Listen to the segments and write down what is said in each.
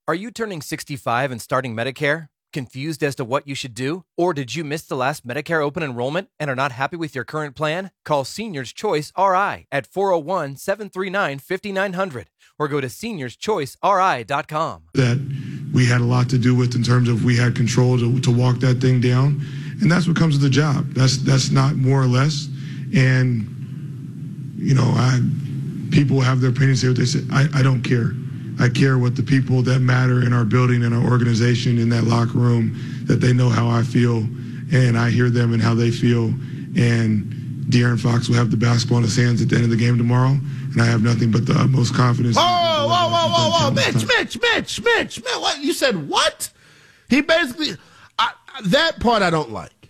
Are you turning 65 and starting Medicare? Confused as to what you should do? Or did you miss the last Medicare open enrollment and are not happy with your current plan? Call Seniors Choice RI at 401-739-5900 or go to seniorschoiceri.com. That we had a lot to do with in terms of we had control to walk that thing down. And that's what comes with the job. That's not more or less. And, people have their opinions, say what they say. I don't care. I care what the people that matter in our building and our organization in that locker room, that they know how I feel, and I hear them and how they feel. And De'Aaron Fox will have the basketball in his hands at the end of the game tomorrow, and I have nothing but the utmost confidence. Whoa, Mitch, what? You said what? He basically, that part I don't like.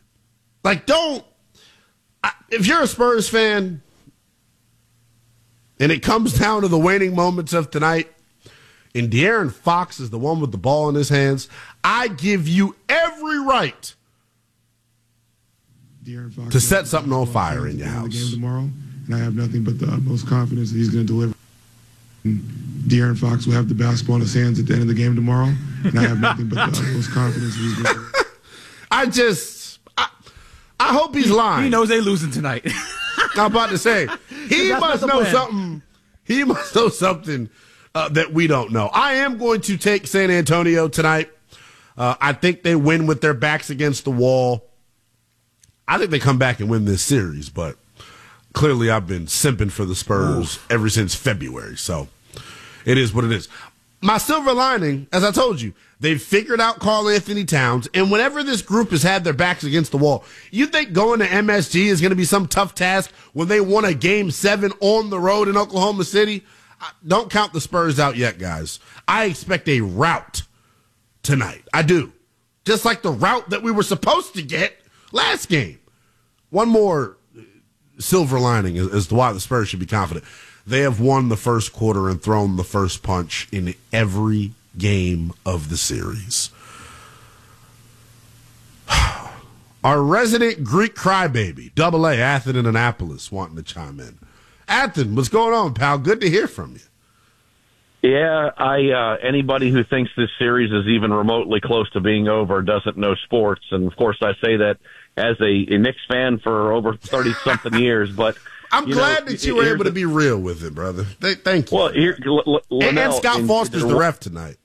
If you're a Spurs fan, and it comes down to the waning moments of tonight, and De'Aaron Fox is the one with the ball in his hands, I give you every right to set something on fire in your house. The game tomorrow, and I have nothing but the utmost confidence that he's going to deliver. And De'Aaron Fox will have the basketball in his hands at the end of the game tomorrow, and I have nothing but the utmost confidence that he's going to I hope he's lying. He knows they losing tonight. I'm about to say, he must know something. He must know something that we don't know. I am going to take San Antonio tonight. I think they win with their backs against the wall. I think they come back and win this series, but clearly I've been simping for the Spurs ever since February, so it is what it is. My silver lining, as I told you, they've figured out Karl-Anthony Towns, and whenever this group has had their backs against the wall, you think going to MSG is going to be some tough task when they won a Game 7 on the road in Oklahoma City? Don't count the Spurs out yet, guys. I expect a rout tonight. I do. Just like the rout that we were supposed to get last game. One more silver lining as to why the Spurs should be confident. They have won the first quarter and thrown the first punch in every game of the series. Our resident Greek crybaby, Double A, Athen in Annapolis, wanting to chime in. Athen, what's going on, pal? Good to hear from you. Yeah, anybody who thinks this series is even remotely close to being over doesn't know sports. And, of course, I say that as a Knicks fan for over 30-something years, but I'm glad that you were able to be real with it, brother. Thank you. Well, and Scott Foster's the ref tonight.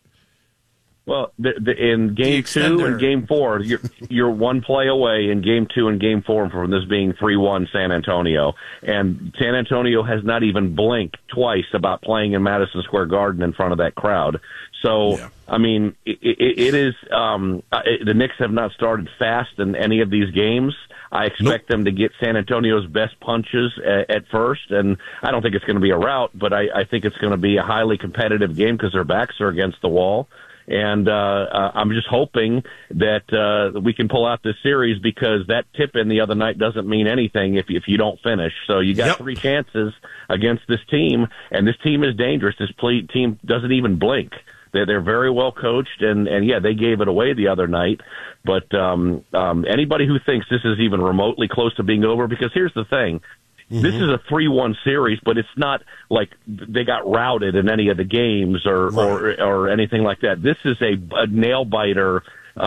Well, in Game 2 and Game 4, you're one play away in Game 2 and Game 4 from this being 3-1 San Antonio. And San Antonio has not even blinked twice about playing in Madison Square Garden in front of that crowd. So, yeah. I mean, it is the Knicks have not started fast in any of these games. I expect them to get San Antonio's best punches at first, and I don't think it's going to be a rout, but I think it's going to be a highly competitive game because their backs are against the wall. And I'm just hoping that we can pull out this series because that tip-in the other night doesn't mean anything if you don't finish. So you got three chances against this team, and this team is dangerous. This team doesn't even blink. They're very well coached, and yeah, they gave it away the other night. But anybody who thinks this is even remotely close to being over, because here's the thing. Mm-hmm. This is a 3-1 series, but it's not like they got routed in any of the games or anything like that. This is a nail-biter,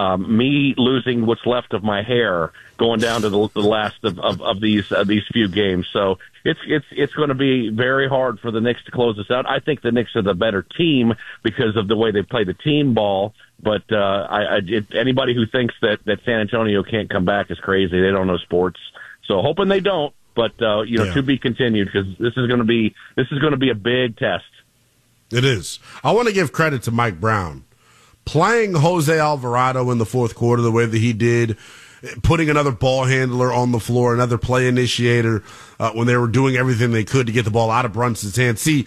me losing what's left of my hair going down to the last of these few games. So it's going to be very hard for the Knicks to close this out. I think the Knicks are the better team because of the way they play the team ball. But anybody who thinks that San Antonio can't come back is crazy. They don't know sports. So hoping they don't. But to be continued because this is going to be a big test. It is. I want to give credit to Mike Brown playing Jose Alvarado in the fourth quarter the way that he did, putting another ball handler on the floor, another play initiator when they were doing everything they could to get the ball out of Brunson's hands. See,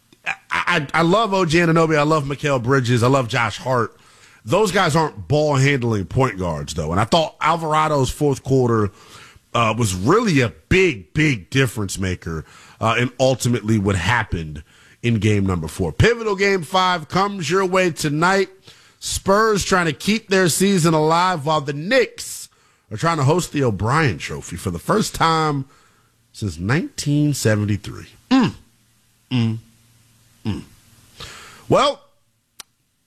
I love OG Anunoby, I love Mikal Bridges, I love Josh Hart. Those guys aren't ball handling point guards though, and I thought Alvarado's fourth quarter was really a big difference maker and ultimately what happened in game number 4. Pivotal game 5 comes your way tonight. Spurs trying to keep their season alive while the Knicks are trying to host the O'Brien Trophy for the first time since 1973. Well,